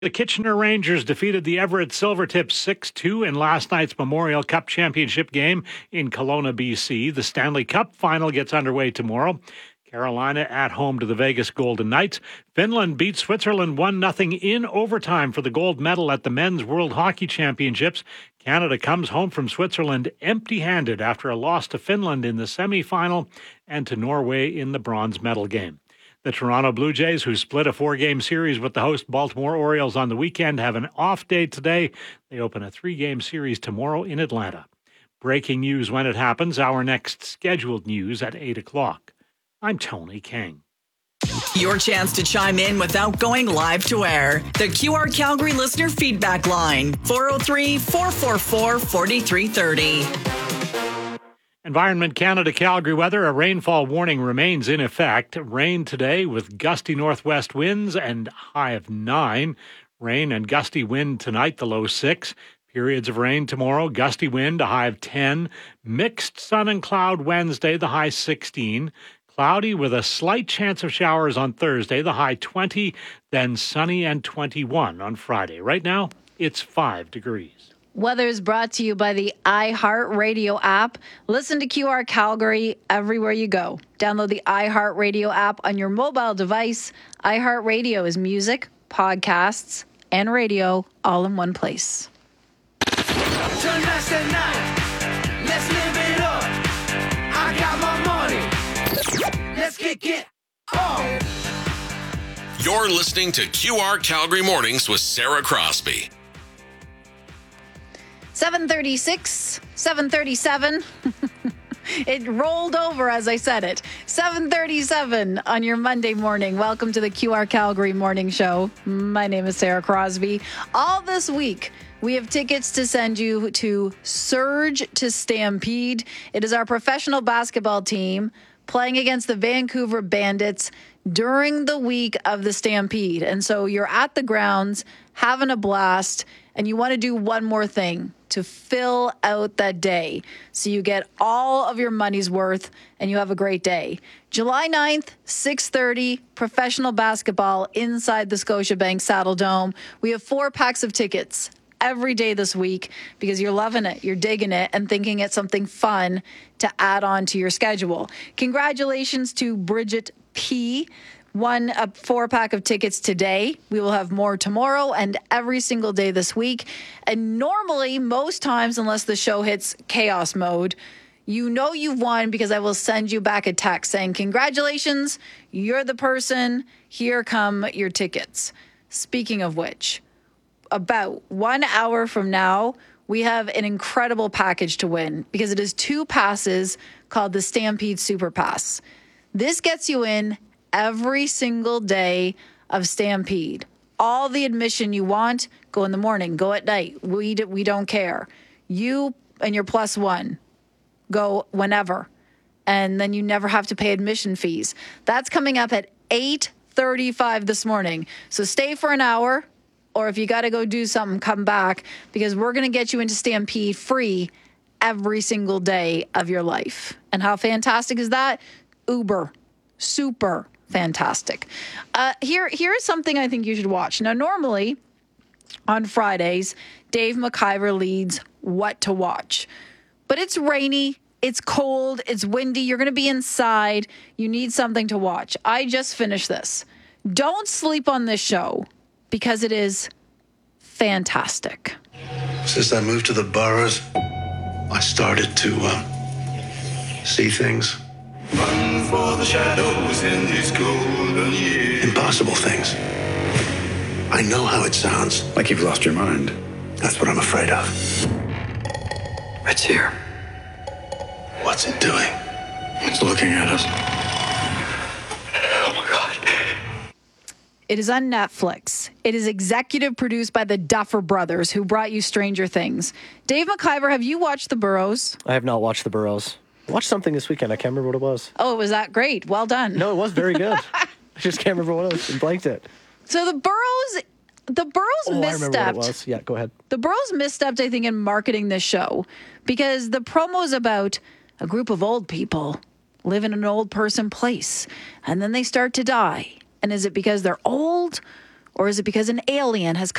The Kitchener Rangers defeated the Everett Silvertips 6-2 in last night's Memorial Cup Championship game in Kelowna, BC. The Stanley Cup final gets underway tomorrow. Carolina at home to the Vegas Golden Knights. Finland beat Switzerland 1-0 in overtime for the gold medal at the Men's World Hockey Championships. Canada comes home from Switzerland empty-handed after a loss to Finland in the semi-final and to Norway in the bronze medal game. The Toronto Blue Jays, who split a 4-game series with the host Baltimore Orioles on the weekend, have an off day today. They open a 3-game series tomorrow in Atlanta. Breaking news when it happens. Our next scheduled news at 8 o'clock. I'm Tony King. Your chance to chime in without going live to air. The QR Calgary listener feedback line, 403-444-4330. Environment Canada Calgary weather. A rainfall warning remains in effect. Rain today with gusty northwest winds and high of 9. Rain and gusty wind tonight, the low 6. Periods of rain tomorrow, gusty wind, a high of 10. Mixed sun and cloud Wednesday, the high 16. Cloudy with a slight chance of showers on Thursday, the high 20. Then sunny and 21 on Friday. Right now, it's 5 degrees. Weather is brought to you by the iHeartRadio app. Listen to QR Calgary everywhere you go. Download the iHeartRadio app on your mobile device. iHeartRadio is music, podcasts, and radio all in one place. Tonight's the night. Let's live it up. I got my money. Let's kick it on. You're listening to QR Calgary Mornings with Sarah Crosby. 7:36, 7:37. It rolled over as I said it. 7:37 on your Monday morning. Welcome to the QR Calgary Morning Show. My name is Sarah Crosby. All this week, we have tickets to send you to Surge to Stampede. It is our professional basketball team playing against the Vancouver Bandits during the week of the Stampede. And so you're at the grounds having a blast, and you want to do one more thing to fill out that day so you get all of your money's worth and you have a great day. July 9th, 6:30, professional basketball inside the Scotiabank Saddle Dome. We have 4 packs of tickets every day this week because you're loving it, you're digging it, and thinking it's something fun to add on to your schedule. Congratulations to Bridget P. Won a 4-pack of tickets today. We will have more tomorrow and every single day this week. And normally, most times, unless the show hits chaos mode, you know you've won because I will send you back a text saying, congratulations, you're the person, here come your tickets. Speaking of which, about 1 hour from now, we have an incredible package to win because it is 2 passes called the Stampede Super Pass. This gets you in every single day of Stampede. All the admission you want, go in the morning, go at night. We don't care. You and your plus one, go whenever. And then you never have to pay admission fees. That's coming up at 8:35 this morning. So stay for an hour, or if you got to go do something, come back, because we're going to get you into Stampede free every single day of your life. And how fantastic is that? Uber. Super fantastic. Here's something I think you should watch. Now, normally on Fridays, Dave McIver leads What to Watch. But it's rainy, it's cold, it's windy, you're going to be inside, you need something to watch. I just finished this. Don't sleep on this show because it is fantastic. Since I moved to the boroughs, I started to see things. Run for the shadows in these golden years. Impossible things. I know how it sounds. Like you've lost your mind. That's what I'm afraid of. It's here. What's it doing? It's looking at us. Oh my God. It is on Netflix. It is executive produced by the Duffer Brothers, who brought you Stranger Things. Dave McIver, have you watched The Burrows? I have not watched The Burrows. I watched something this weekend. I can't remember what it was. Oh, was that great? Well done. No, it was very good. I just can't remember what it was and blanked it. So the Burrows I remember misstepped. what it was. Yeah, go ahead. The Burrows misstepped, I think, in marketing this show because the promo is about a group of old people live in an old person place and then they start to die. And is it because they're old Or is it because an alien has